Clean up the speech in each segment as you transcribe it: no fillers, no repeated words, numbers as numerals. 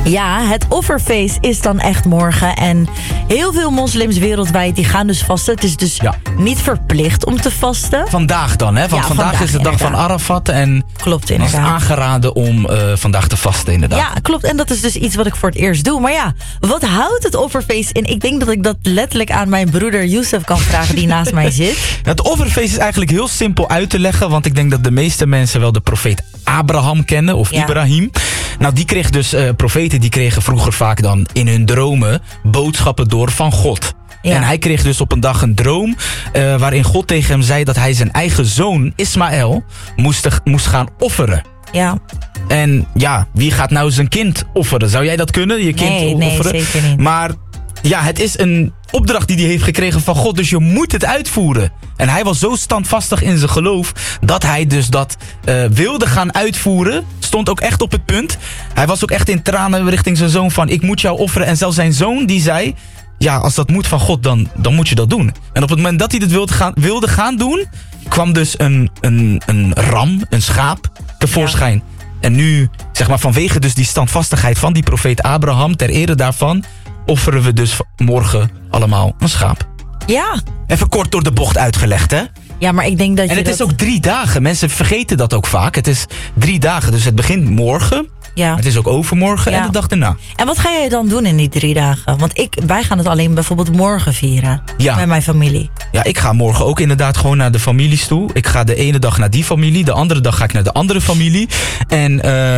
Ja, het offerfeest is dan echt morgen. En heel veel moslims wereldwijd die gaan dus vasten. Het is dus niet verplicht om te vasten. Vandaag dan, hè? Want vandaag is de dag van Arafat. En klopt, inderdaad. Het is aangeraden om vandaag te vasten, inderdaad. Ja, klopt. En dat is dus iets wat ik voor het eerst doe. Maar ja, wat houdt het offerfeest in? Ik denk dat ik dat letterlijk aan mijn broeder Youssef kan vragen die naast mij zit. Het offerfeest is eigenlijk heel simpel uit te leggen. Want ik denk dat de meeste mensen wel de profeet Abraham kennen. Of Ibrahim. Nou, die kreeg dus profeten die kregen vroeger vaak dan in hun dromen boodschappen door van God. Ja. En hij kreeg dus op een dag een droom waarin God tegen hem zei dat hij zijn eigen zoon Ismaël moest gaan offeren. Ja. En ja, wie gaat nou zijn kind offeren? Zou jij dat kunnen, je kind offeren? Nee, zeker niet. Maar ja, het is een opdracht die hij heeft gekregen van God, dus je moet het uitvoeren. En hij was zo standvastig in zijn geloof dat hij dus dat wilde gaan uitvoeren. Stond ook echt op het punt. Hij was ook echt in tranen richting zijn zoon van, ik moet jou offeren. En zelfs zijn zoon die zei, ja, als dat moet van God, dan moet je dat doen. En op het moment dat hij dit wilde gaan doen, kwam dus een ram, een schaap, tevoorschijn. Ja. En nu, zeg maar, vanwege dus die standvastigheid van die profeet Abraham, ter ere daarvan, offeren we dus morgen allemaal een schaap. Ja. Even kort door de bocht uitgelegd, hè? Ja, maar ik denk dat en het is ook 3 dagen. Mensen vergeten dat ook vaak. Het is 3 dagen, dus het begint morgen. Ja. Het is ook overmorgen en de dag daarna. En wat ga jij dan doen in die 3 dagen? Want wij gaan het alleen bijvoorbeeld morgen vieren. Ja. Met mijn familie. Ja, ik ga morgen ook inderdaad gewoon naar de families toe. Ik ga de ene dag naar die familie. De andere dag ga ik naar de andere familie. En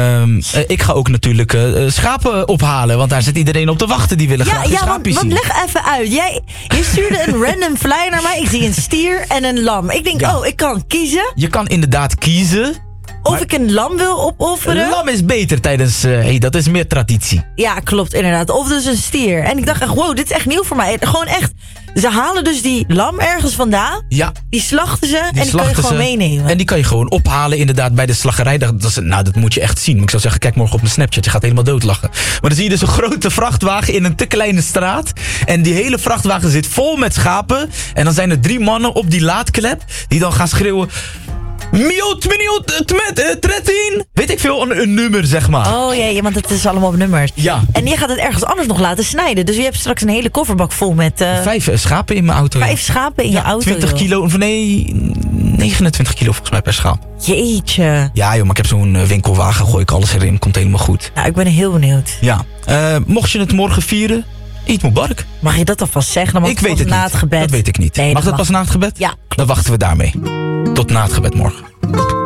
ik ga ook natuurlijk schapen ophalen. Want daar zit iedereen op te wachten. Die willen graag een schaapje zien. Want leg even uit. Je stuurde een random flyer naar mij. Ik zie een stier en een lam. Ik denk, ik kan kiezen. Je kan inderdaad kiezen. Of ik een lam wil opofferen. Een lam is beter tijdens... dat is meer traditie. Ja, klopt, inderdaad. Of dus een stier. En ik dacht echt, wow, dit is echt nieuw voor mij. Gewoon echt... Ze halen dus die lam ergens vandaan. Ja. Die slachten ze en die kan je gewoon meenemen. En die kan je gewoon ophalen inderdaad bij de slaggerij. Dat moet je echt zien. Ik zou zeggen, kijk morgen op mijn Snapchat. Je gaat helemaal doodlachen. Maar dan zie je dus een grote vrachtwagen in een te kleine straat. En die hele vrachtwagen zit vol met schapen. En dan zijn er 3 mannen op die laadklep. Die dan gaan schreeuwen... Trettin. Weet ik veel, een nummer, zeg maar. Oh ja, want het is allemaal op nummers. Ja. En je gaat het ergens anders nog laten snijden. Dus je hebt straks een hele kofferbak vol met... 5 schapen in mijn auto. 5 schapen in je auto, 20 kilo, of nee, 29 kilo volgens mij per schaap. Jeetje. Ja joh, maar ik heb zo'n winkelwagen, gooi ik alles erin, komt helemaal goed. Nou, ik ben heel benieuwd. Ja. Mocht je het morgen vieren... Eid Mubarak. Mag je dat alvast zeggen? Dan ik weet het na niet. Het gebed. Dat weet ik niet. Nee, mag dat pas na het gebed? Ja. Dan wachten we daarmee. Tot na het gebed morgen.